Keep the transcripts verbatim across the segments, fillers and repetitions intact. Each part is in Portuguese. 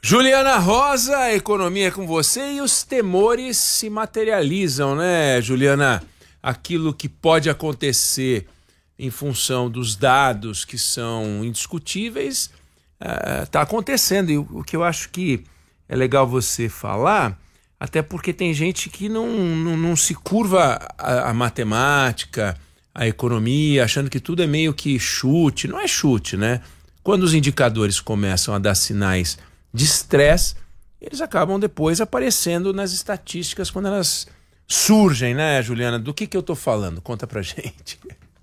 Juliana Rosa, a economia é com você e os temores se materializam, né, Juliana? Aquilo que pode acontecer em função dos dados que são indiscutíveis está uh, acontecendo. E o, o que eu acho que é legal você falar, até porque tem gente que não, não, não se curva a, a matemática, a economia, achando que tudo é meio que chute. Não é chute, né? Quando os indicadores começam a dar sinais de estresse, eles acabam depois aparecendo nas estatísticas quando elas surgem, né, Juliana? Do que que eu tô falando? Conta pra gente.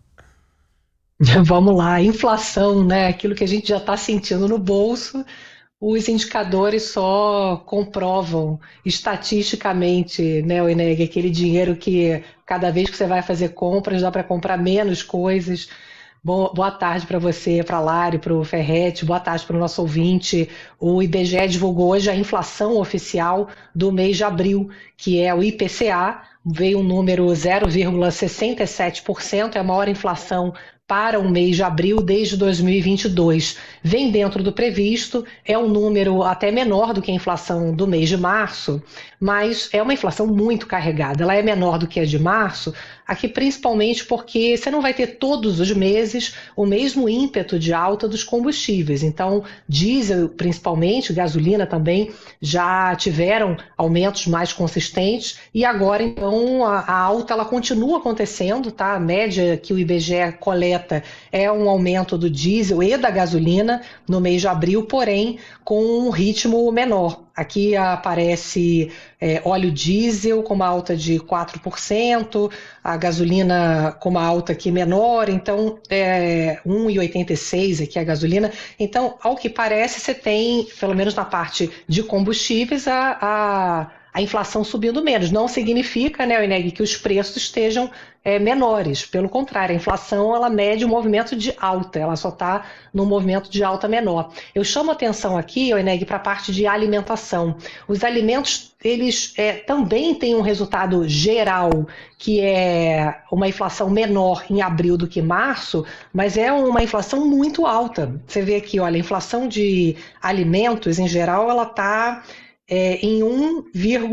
Vamos lá, inflação, né? Aquilo que a gente já está sentindo no bolso, os indicadores só comprovam estatisticamente, né, Weneg, aquele dinheiro que cada vez que você vai fazer compras dá para comprar menos coisas. Boa, boa tarde para você, para a Lari, para o Ferretti, boa tarde para o nosso ouvinte. O I B G E divulgou hoje a inflação oficial do mês de abril, que é o I P C A, veio um número zero vírgula sessenta e sete por cento, é a maior inflação para o mês de abril desde dois mil e vinte e dois. Vem dentro do previsto, é um número até menor do que a inflação do mês de março, mas é uma inflação muito carregada. Ela é menor do que a de março, aqui principalmente porque você não vai ter todos os meses o mesmo ímpeto de alta dos combustíveis. Então, diesel principalmente, gasolina também, já tiveram aumentos mais consistentes e agora, então, a, a alta ela continua acontecendo, tá? A média que o I B G E coleta é um aumento do diesel e da gasolina no mês de abril, porém com um ritmo menor. Aqui aparece é, óleo diesel com uma alta de quatro por cento, a gasolina com uma alta aqui menor, então é um vírgula oitenta e seis aqui a gasolina. Então, ao que parece, você tem, pelo menos na parte de combustíveis, a, a, a inflação subindo menos. Não significa, né, Weneg, que os preços estejam é, menores. Pelo contrário, a inflação ela mede um movimento de alta, ela só está num movimento de alta menor. Eu chamo atenção aqui, Weneg, para a parte de alimentação. Os alimentos, eles é, também têm um resultado geral, que é uma inflação menor em abril do que março, mas é uma inflação muito alta. Você vê aqui, olha, a inflação de alimentos, em geral, ela está é, em um,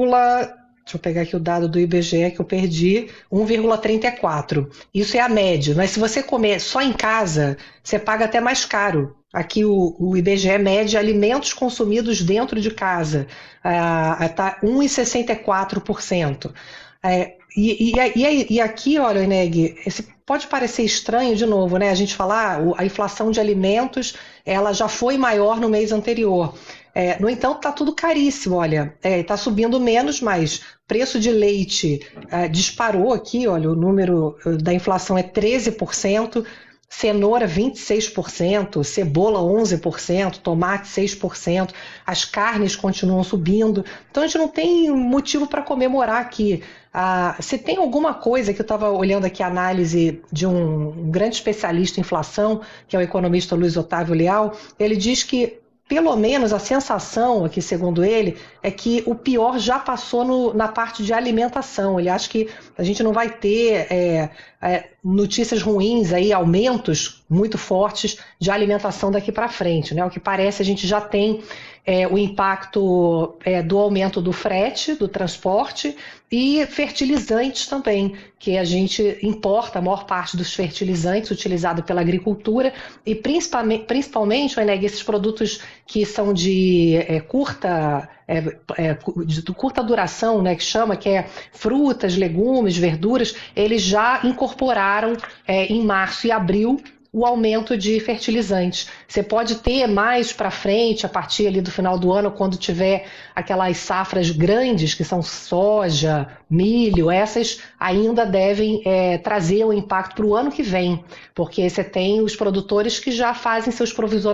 deixa eu pegar aqui o dado do I B G E que eu perdi, um vírgula trinta e quatro. Isso é a média, mas se você comer só em casa, você paga até mais caro. Aqui o, o I B G E mede alimentos consumidos dentro de casa, está uh, um vírgula sessenta e quatro por cento. É, e, e, e aqui, olha, Eneg, esse pode parecer estranho de novo, né? A gente falar, a inflação de alimentos ela já foi maior no mês anterior. É, no entanto, está tudo caríssimo, olha, está é, subindo menos, mas preço de leite é, disparou aqui, olha, o número da inflação é treze por cento, cenoura vinte e seis por cento, cebola onze por cento, tomate seis por cento, as carnes continuam subindo, então a gente não tem motivo para comemorar aqui. Ah, se tem alguma coisa que eu estava olhando aqui a análise de um, um grande especialista em inflação, que é o economista Luiz Otávio Leal, ele diz que pelo menos a sensação aqui, segundo ele, é que o pior já passou no, na parte de alimentação. Ele acha que a gente não vai ter é, é, notícias ruins, aí, aumentos muito fortes de alimentação daqui para frente, né? O que parece a gente já tem é, o impacto é, do aumento do frete, do transporte e fertilizantes também, que a gente importa a maior parte dos fertilizantes utilizados pela agricultura e principalmente, principalmente Weneg, esses produtos que são de é, curta, é, é, de curta duração, né, que chama, que é frutas, legumes, verduras, eles já incorporaram é, em março e abril o aumento de fertilizantes. Você pode ter mais para frente, a partir ali do final do ano, quando tiver aquelas safras grandes, que são soja, milho, essas ainda devem é, trazer um impacto para o ano que vem, porque você tem os produtores que já fazem seus provisórios